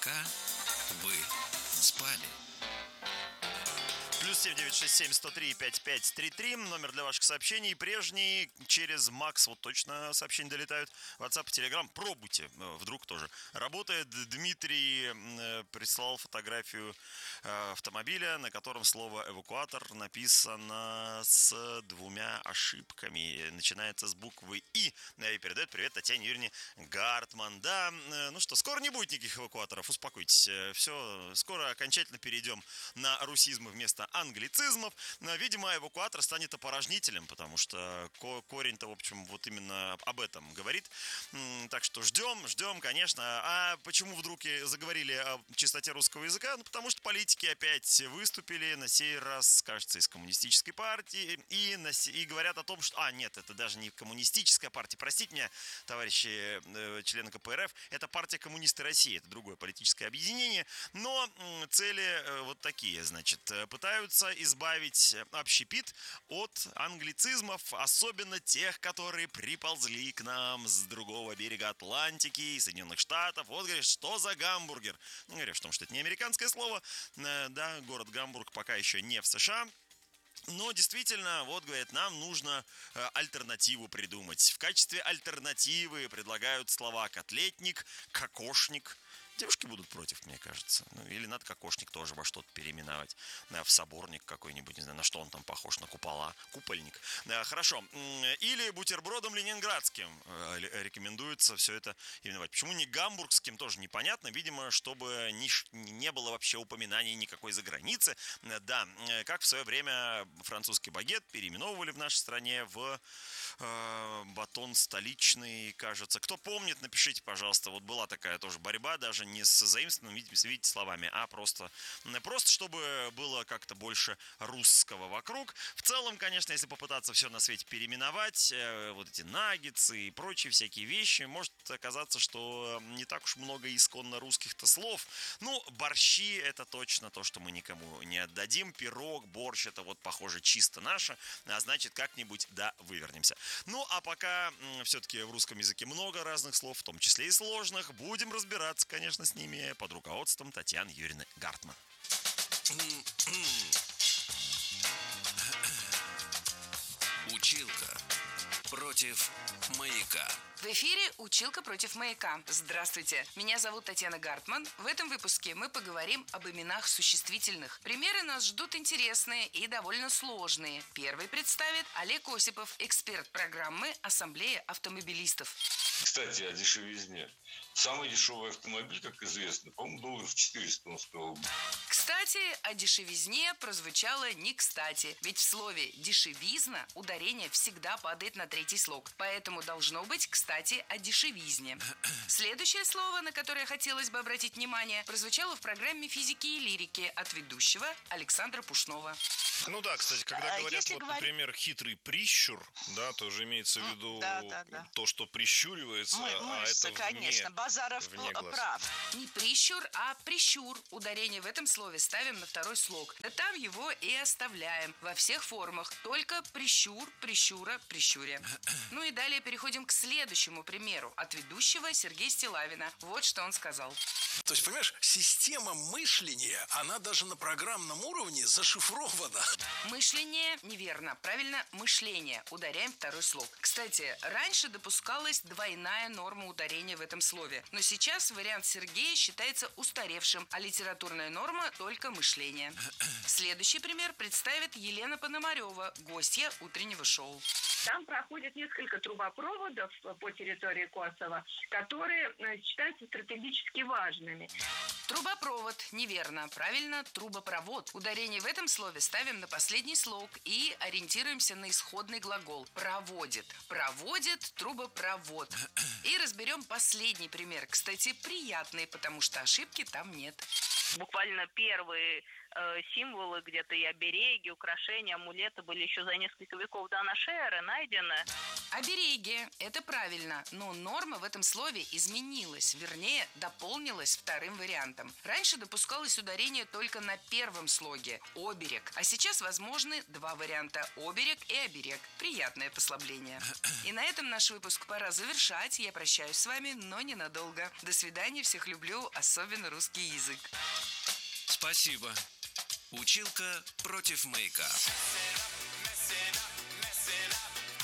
Пока вы спали. Плюс 7967-103-5533. Номер для ваших сообщений. Прежние через Макс вот точно сообщения долетают. WhatsApp и Telegram. Пробуйте. Вдруг тоже работает. Дмитрий прислал фотографию автомобиля, на котором слово «эвакуатор» написано с двумя ошибками. Начинается с буквы «И». И передает привет Татьяне Юрьевне Гартман. Да, ну что, скоро не будет никаких эвакуаторов. Успокойтесь. Все, скоро окончательно перейдем на русизмы вместо англицизмов. Видимо, эвакуатор станет опорожнителем, потому что корень-то, в общем, вот именно об этом говорит. Так что ждем, конечно. А почему вдруг заговорили о чистоте русского языка? Ну, потому что политики опять выступили, на сей раз, кажется, из коммунистической партии, и говорят о том, что... нет, это даже не коммунистическая партия. Простите меня, товарищи члены КПРФ, это партия коммунисты России, это другое политическое объединение, но цели вот такие, значит, пытаются избавить общепит от англицизмов, особенно тех, которые приползли к нам с другого берега Атлантики и Соединенных Штатов. Вот, говорят, что за гамбургер? Ну, говорят, что это не американское слово. Да, город Гамбург пока еще не в США. Но действительно, вот, говорят, нам нужно альтернативу придумать. В качестве альтернативы предлагают слова котлетник, кокошник. Девушки будут против, мне кажется. Ну, или надо кокошник тоже во что-то переименовать. В соборник какой-нибудь, не знаю, на что он там похож, на купола, купольник. Хорошо. Или бутербродом ленинградским рекомендуется все это именовать. Почему не гамбургским, тоже непонятно. Видимо, чтобы не было вообще упоминаний никакой заграницы. Да, как в свое время французский багет переименовывали в нашей стране в батон столичный, кажется. Кто помнит, напишите, пожалуйста. Вот была такая тоже борьба, даже не с заимствованными, видите, словами, а просто чтобы было как-то больше русского вокруг. В целом, конечно, если попытаться все на свете переименовать, вот эти наггетсы и прочие всякие вещи, может оказаться, что не так уж много исконно русских-то слов. Ну, борщи — это точно то, что мы никому не отдадим. Пирог, борщ — это вот, похоже, чисто наше, а значит, как-нибудь, да, вывернемся. Ну, а пока все-таки в русском языке много разных слов, в том числе и сложных, будем разбираться, конечно, с ними под руководством Татьяны Юрьевны Гартман. Училка против маяка. В эфире «Училка против маяка». Здравствуйте, меня зовут Татьяна Гартман. В этом выпуске мы поговорим об именах существительных. Примеры нас ждут интересные и довольно сложные. Первый представит Олег Осипов, эксперт программы «Ассамблея автомобилистов». Кстати, о дешевизне. Самый дешевый автомобиль, как известно, по-моему, долларов 400 он стоил. Кстати, о дешевизне прозвучало не кстати. Ведь в слове «дешевизна» ударение всегда падает на третий слог. Поэтому должно быть кстати о дешевизне. Следующее слово, на которое хотелось бы обратить внимание, прозвучало в программе «Физики и лирики» от ведущего Александра Пушнова. Ну да, кстати, когда говорят, например, хитрый прищур, да, тоже имеется в виду то, что прищуривается, мышцы, а это конечно, Базаров прав. Не прищур, а прищур. Ударение в этом слове ставим на второй слог. Да там его и оставляем во всех формах. Только прищур, прищура, прищуре. Ну и далее переходим к следующему примеру от ведущего Сергея Стилавина. Вот что он сказал. То есть, понимаешь, система мышления, она даже на программном уровне зашифрована. Мышление неверно. Правильно, мышление. Ударяем второй слог. Кстати, раньше допускалась двойная норма ударения в этом слове. Но сейчас вариант Сергея считается устаревшим, а литературная норма только мышление. Следующий пример представит Елена Пономарева, гостья утреннего шоу. Там проходит несколько трубопроводов по территории Косово, которые считаются стратегически важными. Трубопровод неверно. Правильно, трубопровод. Ударение в этом слове ставим на последний слог и ориентируемся на исходный глагол. Проводит. Проводит трубопровод. И разберем последний пример. Кстати, приятный, потому что ошибки там нет. Буквально первые символы, где-то и обереги, украшения, амулеты были еще за несколько веков до нашей эры найдены. Обереги – это правильно, но норма в этом слове изменилась, вернее, дополнилась вторым вариантом. Раньше допускалось ударение только на первом слоге – оберег, а сейчас возможны два варианта – оберег и оберег. Приятное послабление. И на этом наш выпуск пора завершать. Я прощаюсь с вами, но ненадолго. До свидания, всех люблю, особенно русский язык. Спасибо. Училка против маяка.